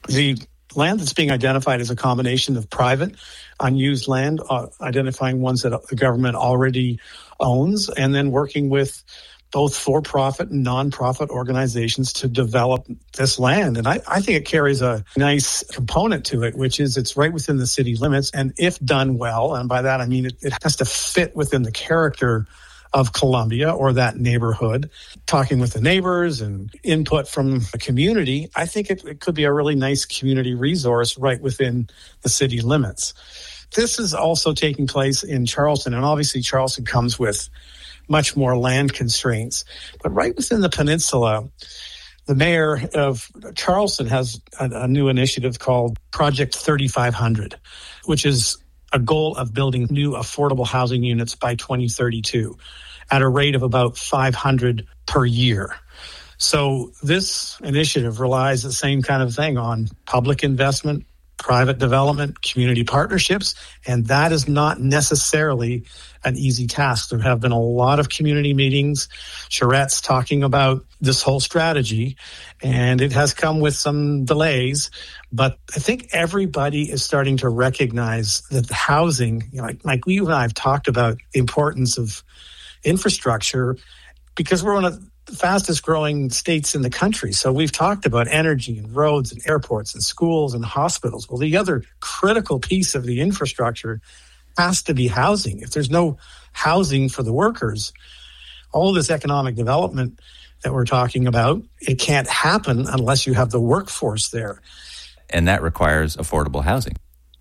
The land that's being identified is a combination of private, unused land, identifying ones that the government already owns, and then working with both for-profit and non-profit organizations to develop this land. And I think it carries a nice component to it, which is it's right within the city limits. And if done well, and by that I mean it has to fit within the character of Columbia or that neighborhood, talking with the neighbors and input from the community, I think it could be a really nice community resource right within the city limits. This is also taking place in Charleston, and obviously Charleston comes with much more land constraints. But right within the peninsula, the mayor of Charleston has a new initiative called Project 3500, which is a goal of building new affordable housing units by 2032 at a rate of about 500 per year. So this initiative relies the same kind of thing on public investment, private development, community partnerships, and that is not necessarily an easy task. There have been a lot of community meetings, charrettes talking about this whole strategy, and it has come with some delays, but I think everybody is starting to recognize that the housing, like you and I have talked about the importance of infrastructure because we're one of the fastest growing states in the country. So we've talked about energy and roads and airports and schools and hospitals. Well, the other critical piece of the infrastructure has to be housing. If there's no housing for the workers, all this economic development that we're talking about, it can't happen unless you have the workforce there. And that requires affordable housing.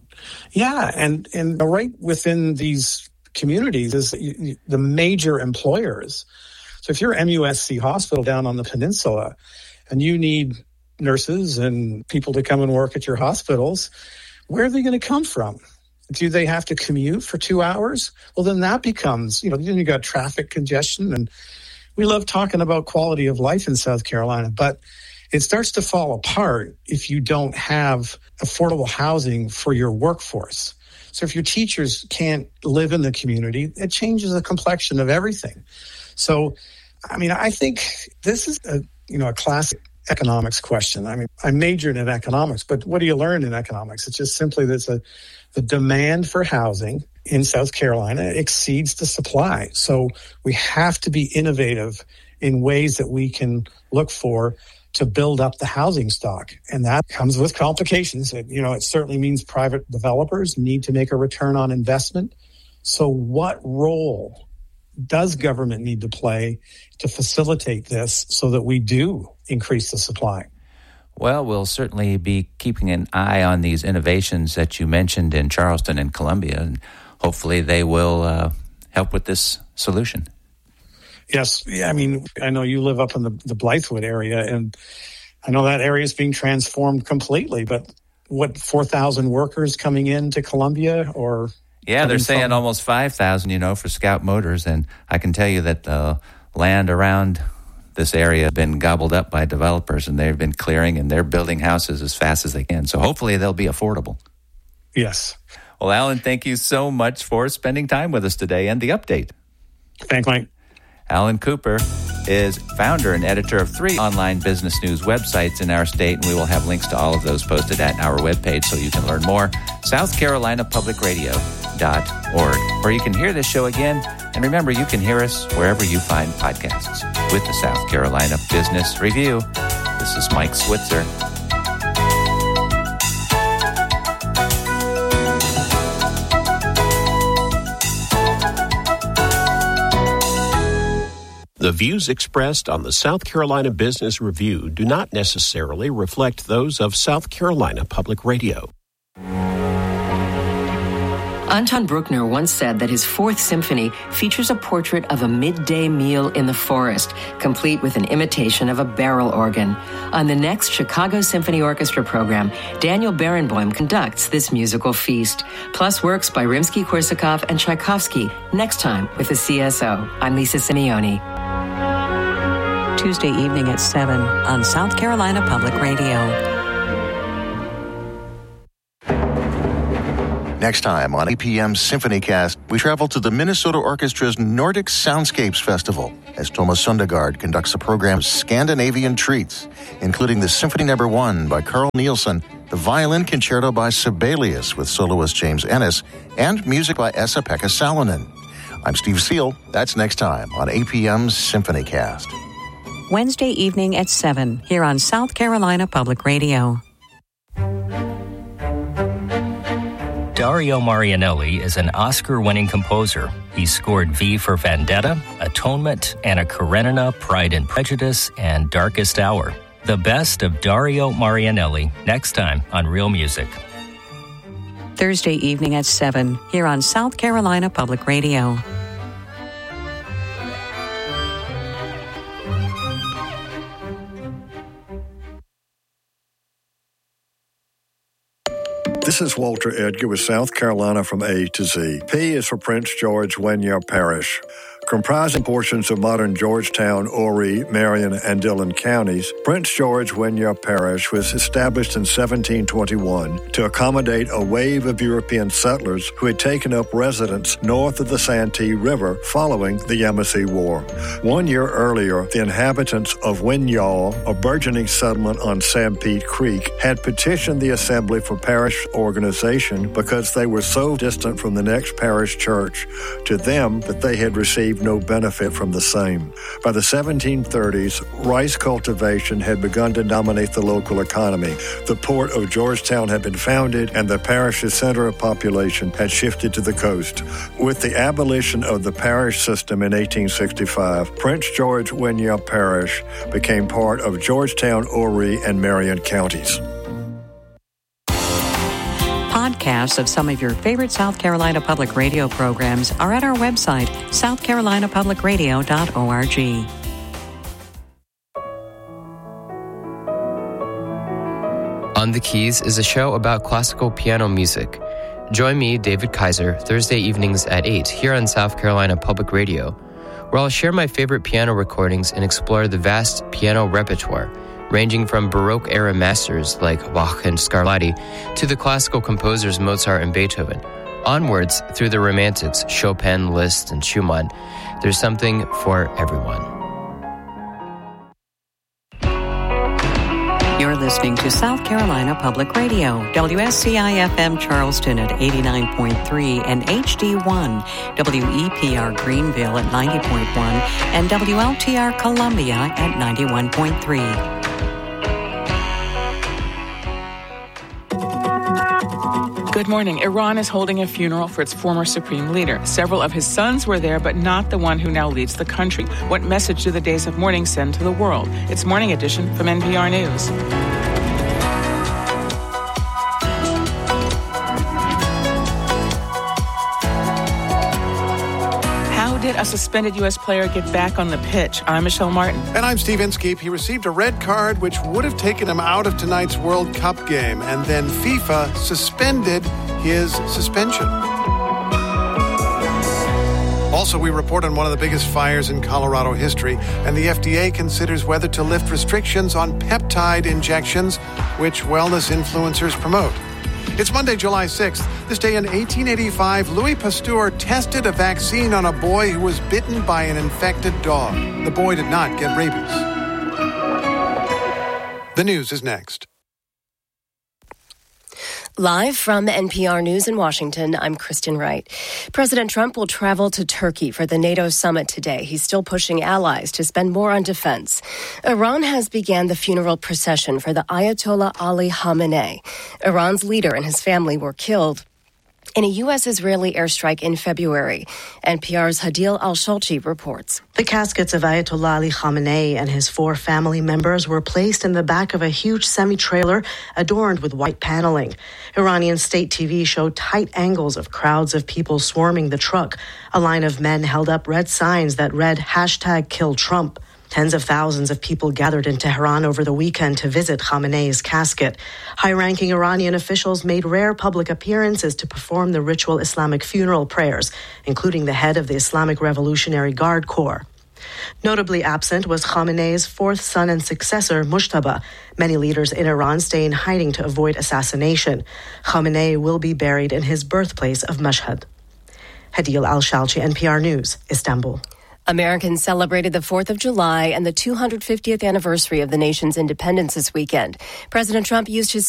Yeah, and right within these communities is the major employers. So if you're MUSC Hospital down on the peninsula and you need nurses and people to come and work at your hospitals, where are they going to come from? Do they have to commute for 2 hours? Well, then that becomes, then you got traffic congestion. And we love talking about quality of life in South Carolina, but it starts to fall apart if you don't have affordable housing for your workforce. So if your teachers can't live in the community, it changes the complexion of everything. So, I think this is a classic economics question. I majored in economics, but what do you learn in economics? It's just simply that the demand for housing in South Carolina exceeds the supply. So we have to be innovative in ways that we can look for to build up the housing stock. And that comes with complications. It certainly means private developers need to make a return on investment. So what role does government need to play to facilitate this so that we do increase the supply? Well, we'll certainly be keeping an eye on these innovations that you mentioned in Charleston and Columbia, and hopefully they will help with this solution. Yes. Yeah, I know you live up in the Blythewood area, and I know that area is being transformed completely, but 4,000 workers coming into Columbia or... Yeah, they're saying almost 5,000, for Scout Motors, and I can tell you that the land around this area has been gobbled up by developers, and they've been clearing, and they're building houses as fast as they can. So hopefully they'll be affordable. Yes. Well, Alan, thank you so much for spending time with us today and the update. Thanks, Mike. Alan Cooper is founder and editor of 3 online business news websites in our state, and we will have links to all of those posted at our webpage so you can learn more, southcarolinapublicradio.org, where you can hear this show again. And remember, you can hear us wherever you find podcasts. With the South Carolina Business Review, this is Mike Switzer. The views expressed on the South Carolina Business Review do not necessarily reflect those of South Carolina Public Radio. Anton Bruckner once said that his 4th Symphony features a portrait of a midday meal in the forest, complete with an imitation of a barrel organ. On the next Chicago Symphony Orchestra program, Daniel Barenboim conducts this musical feast, plus works by Rimsky-Korsakov and Tchaikovsky, next time with the CSO. I'm Lisa Simeone. Tuesday evening at 7 on South Carolina Public Radio. Next time on APM SymphonyCast, we travel to the Minnesota Orchestra's Nordic Soundscapes Festival as Thomas Sundergaard conducts a program of Scandinavian treats, including the Symphony No. 1 by Carl Nielsen, the Violin Concerto by Sibelius with soloist James Ennis, and music by Esa-Pekka Salonen. I'm Steve Seal. That's next time on APM SymphonyCast. Wednesday evening at 7 here on South Carolina Public Radio. Dario Marianelli is an Oscar-winning composer. He scored V for Vendetta, Atonement, Anna Karenina, Pride and Prejudice, and Darkest Hour. The best of Dario Marianelli, next time on Real Music. Thursday evening at 7 here on South Carolina Public Radio. This is Walter Edgar with South Carolina from A to Z. P is for Prince George Winyah Parish. Comprising portions of modern Georgetown, Horry, Marion, and Dillon counties, Prince George Winyah Parish was established in 1721 to accommodate a wave of European settlers who had taken up residence north of the Santee River following the Yamasee War. 1 year earlier, the inhabitants of Winyah, a burgeoning settlement on Sanpete Creek, had petitioned the Assembly for parish organization because they were so distant from the next parish church to them that they had received no benefit from the same. By the 1730s, rice cultivation had begun to dominate the local economy. The port of Georgetown had been founded, and the parish's center of population had shifted to the coast. With the abolition of the parish system in 1865, Prince George Winyah Parish became part of Georgetown, Horry, and Marion counties. Podcasts of some of your favorite South Carolina Public Radio programs are at our website, southcarolinapublicradio.org. On the Keys is a show about classical piano music. Join me, David Kaiser, Thursday evenings at 8 here on South Carolina Public Radio, where I'll share my favorite piano recordings and explore the vast piano repertoire, ranging from Baroque-era masters like Bach and Scarlatti to the classical composers Mozart and Beethoven. Onwards through the Romantics, Chopin, Liszt, and Schumann. There's something for everyone. You're listening to South Carolina Public Radio, WSCI-FM Charleston at 89.3 and HD1, WEPR Greenville at 90.1, and WLTR Columbia at 91.3. Good morning. Iran is holding a funeral for its former supreme leader. Several of his sons were there, but not the one who now leads the country. What message do the days of mourning send to the world? It's Morning Edition from NPR News. Did a suspended U.S. player get back on the pitch? I'm Michelle Martin. And I'm Steve Inskeep. He received a red card which would have taken him out of tonight's World Cup game, and then FIFA suspended his suspension. Also, we report on one of the biggest fires in Colorado history, and the FDA considers whether to lift restrictions on peptide injections, which wellness influencers promote. It's Monday, July 6th. This day in 1885, Louis Pasteur tested a vaccine on a boy who was bitten by an infected dog. The boy did not get rabies. The news is next. Live from NPR News in Washington, I'm Kristen Wright. President Trump will travel to Turkey for the NATO summit today. He's still pushing allies to spend more on defense. Iran has began the funeral procession for the Ayatollah Ali Khamenei. Iran's leader and his family were killed in a U.S.-Israeli airstrike in February. NPR's Hadil Al-Shalchi reports. The caskets of Ayatollah Ali Khamenei and his 4 family members were placed in the back of a huge semi-trailer adorned with white paneling. Iranian state TV showed tight angles of crowds of people swarming the truck. A line of men held up red signs that read #KillTrump. Tens of thousands of people gathered in Tehran over the weekend to visit Khamenei's casket. High-ranking Iranian officials made rare public appearances to perform the ritual Islamic funeral prayers, including the head of the Islamic Revolutionary Guard Corps. Notably absent was Khamenei's fourth son and successor, Mujtaba. Many leaders in Iran stay in hiding to avoid assassination. Khamenei will be buried in his birthplace of Mashhad. Hadil Al-Shalchi, NPR News, Istanbul. Americans celebrated the 4th of July and the 250th anniversary of the nation's independence this weekend. President Trump used his